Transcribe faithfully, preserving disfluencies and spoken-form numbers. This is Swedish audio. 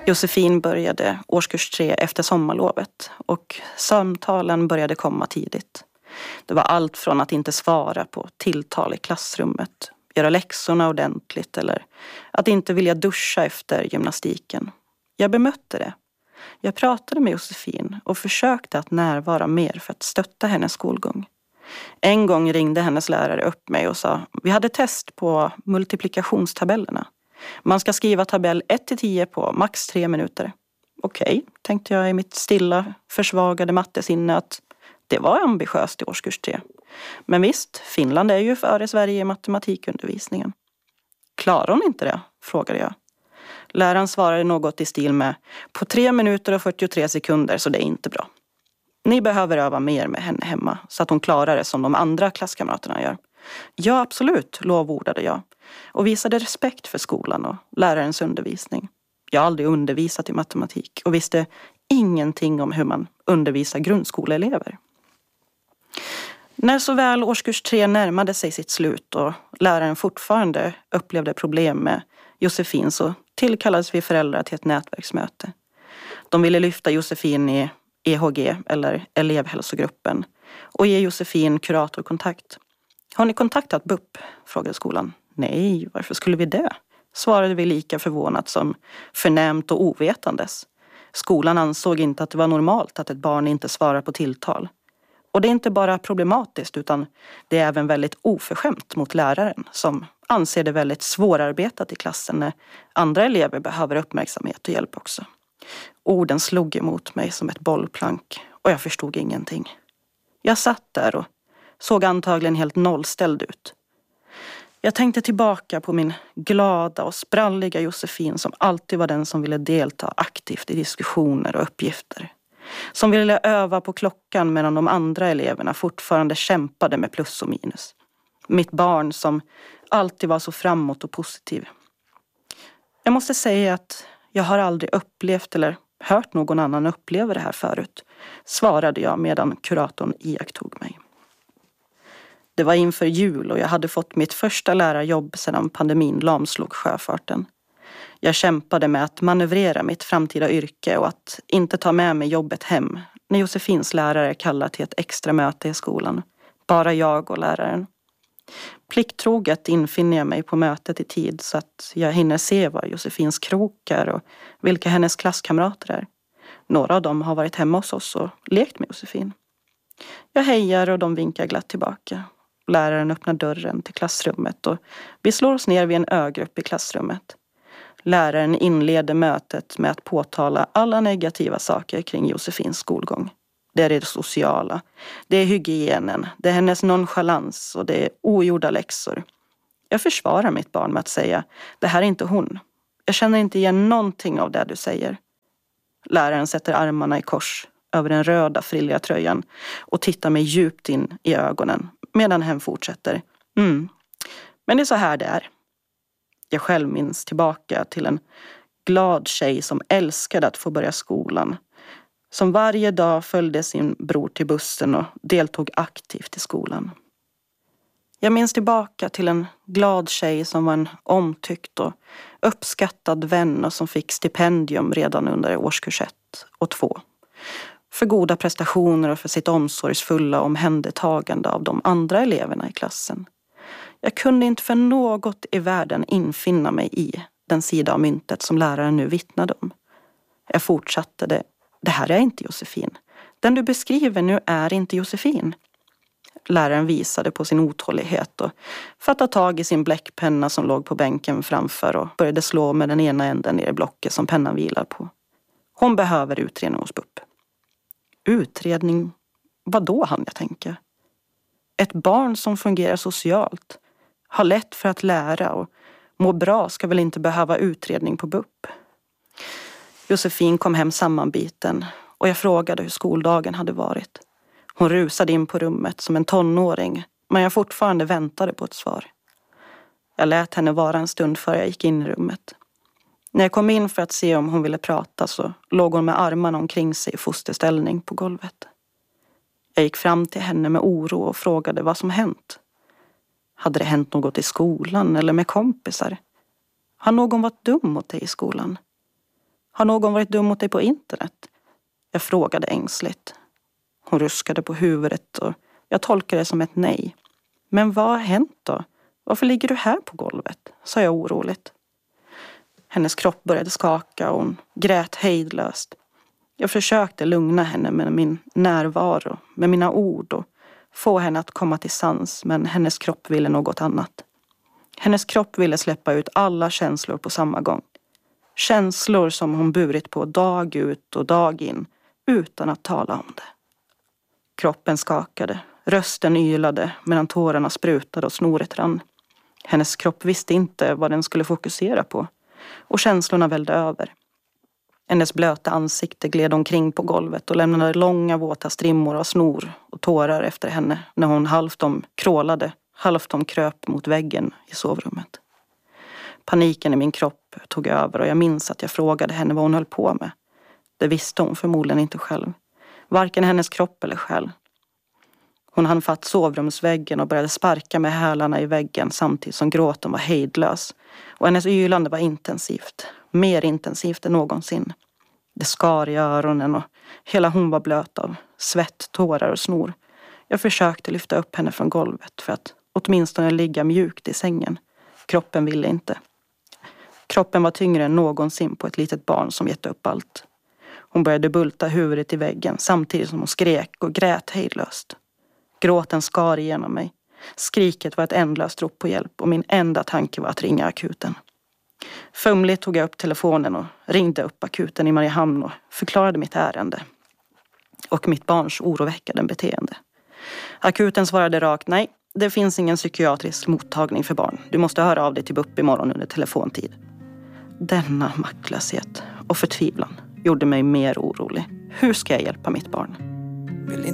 Josefin började årskurs tre efter sommarlovet och samtalen började komma tidigt. Det var allt från att inte svara på tilltal i klassrummet, göra läxorna ordentligt eller att inte vilja duscha efter gymnastiken. Jag bemötte det. Jag pratade med Josefin och försökte att närvara mer för att stötta hennes skolgång. En gång ringde hennes lärare upp mig och sa: vi hade test på multiplikationstabellerna. Man ska skriva tabell ett till tio på max tre minuter. Okej, tänkte jag i mitt stilla, försvagade mattesinne att det var ambitiöst i årskurs tre. Men visst, Finland är ju före Sverige i matematikundervisningen. Klarar hon inte det? Frågade jag. Läraren svarade något i stil med: på tre minuter och fyrtiotre sekunder, så det är inte bra. Ni behöver öva mer med henne hemma så att hon klarar det som de andra klasskamraterna gör. Ja, absolut, lovordade jag och visade respekt för skolan och lärarens undervisning. Jag har aldrig undervisat i matematik och visste ingenting om hur man undervisar grundskoleelever. När såväl årskurs tre närmade sig sitt slut och läraren fortfarande upplevde problem med Josefin, så tillkallades vi föräldrar till ett nätverksmöte. De ville lyfta Josefin i E H G eller elevhälsogruppen och ge Josefin kuratorkontakt. Har ni kontaktat B U P? Frågade skolan. Nej, varför skulle vi det? Svarade vi lika förvånat som förnämt och ovetandes. Skolan ansåg inte att det var normalt att ett barn inte svarar på tilltal. Och det är inte bara problematiskt utan det är även väldigt oförskämt mot läraren som anser det väldigt svårarbetat i klassen när andra elever behöver uppmärksamhet och hjälp också. Orden slog emot mig som ett bollplank och jag förstod ingenting. Jag satt där och såg antagligen helt nollställd ut. Jag tänkte tillbaka på min glada och spralliga Josefin som alltid var den som ville delta aktivt i diskussioner och uppgifter. Som ville öva på klockan medan de andra eleverna fortfarande kämpade med plus och minus. Mitt barn som alltid var så framåt och positiv. Jag måste säga att jag har aldrig upplevt eller hört någon annan uppleva det här förut, svarade jag medan kuratorn iakttog mig. Det var inför jul och jag hade fått mitt första lärarjobb sedan pandemin lamslog sjöfarten. Jag kämpade med att manövrera mitt framtida yrke och att inte ta med mig jobbet hem när Josefins lärare kallade till ett extra möte i skolan. Bara jag och läraren. Plikttroget infinner jag mig på mötet i tid så att jag hinner se vad Josefins krokar och vilka hennes klasskamrater är. Några av dem har varit hemma hos oss och lekt med Josefin. Jag hejar och de vinkar glatt tillbaka. Läraren öppnar dörren till klassrummet och vi slår oss ner vid en ögrupp i klassrummet. Läraren inleder mötet med att påtala alla negativa saker kring Josefins skolgång. Det är det sociala, det är hygienen, det är hennes nonchalans och det är ogjorda läxor. Jag försvarar mitt barn med att säga: det här är inte hon. Jag känner inte igen någonting av det du säger. Läraren sätter armarna i kors över den röda frilliga tröjan och tittar mig djupt in i ögonen medan hen fortsätter. Mm, men det är så här det är. Jag själv minns tillbaka till en glad tjej som älskade att få börja skolan. Som varje dag följde sin bror till bussen och deltog aktivt i skolan. Jag minns tillbaka till en glad tjej som var en omtyckt och uppskattad vän och som fick stipendium redan under årskurs ett och två. För goda prestationer och för sitt omsorgsfulla omhändertagande av de andra eleverna i klassen. Jag kunde inte för något i världen infinna mig i den sida av myntet som läraren nu vittnade om. Jag fortsatte det. Det här är inte Josefin. Den du beskriver nu är inte Josefin. Läraren visade på sin otålighet och fattade tag i sin bläckpenna som låg på bänken framför och började slå med den ena änden ner i blocket som pennan vilar på. Hon behöver utredning hos B U P. Utredning? Vad då, hann jag tänka? Ett barn som fungerar socialt, har lätt för att lära och mår bra ska väl inte behöva utredning på B U P. Josefin kom hem sammanbiten och jag frågade hur skoldagen hade varit. Hon rusade in på rummet som en tonåring, men jag fortfarande väntade på ett svar. Jag lät henne vara en stund före jag gick in i rummet. När jag kom in för att se om hon ville prata så låg hon med armarna omkring sig i fosterställning på golvet. Jag gick fram till henne med oro och frågade vad som hänt. Hade det hänt något i skolan eller med kompisar? Har någon varit dum mot dig i skolan? Har någon varit dum mot dig på internet? Jag frågade ängsligt. Hon ruskade på huvudet och jag tolkade det som ett nej. Men vad har hänt då? Varför ligger du här på golvet? Sa jag oroligt. Hennes kropp började skaka och hon grät hejdlöst. Jag försökte lugna henne med min närvaro, med mina ord och få henne att komma till sans, men hennes kropp ville något annat. Hennes kropp ville släppa ut alla känslor på samma gång. Känslor som hon burit på dag ut och dag in utan att tala om det. Kroppen skakade, rösten ylade medan tårarna sprutade och snoret rann. Hennes kropp visste inte vad den skulle fokusera på och känslorna vällde över. Hennes blöta ansikte gled omkring på golvet och lämnade långa våta strimmor av snor och tårar efter henne när hon halvt om krålade, halvt om kröp mot väggen i sovrummet. Paniken i min kropp tog över och jag minns att jag frågade henne vad hon höll på med. Det visste hon förmodligen inte själv. Varken hennes kropp eller själ. Hon hann fatt sovrumsväggen och började sparka med hälarna i väggen samtidigt som gråten var hejdlös. Och hennes ylande var intensivt. Mer intensivt än någonsin. Det skar i öronen och hela hon var blöt av svett, tårar och snor. Jag försökte lyfta upp henne från golvet för att åtminstone ligga mjukt i sängen. Kroppen ville inte. Kroppen var tyngre än någonsin på ett litet barn som gett upp allt. Hon började bulta huvudet i väggen samtidigt som hon skrek och grät hejdlöst. Gråten skar igenom mig. Skriket var ett ändlöst rop på hjälp och min enda tanke var att ringa akuten. Fumligt tog jag upp telefonen och ringde upp akuten i Mariehamn och förklarade mitt ärende. Och mitt barns oroväckande beteende. Akuten svarade rakt: nej, det finns ingen psykiatrisk mottagning för barn. Du måste höra av dig till B U P imorgon under telefontid. Denna maktlöshet och förtvivlan gjorde mig mer orolig. Hur ska jag hjälpa mitt barn?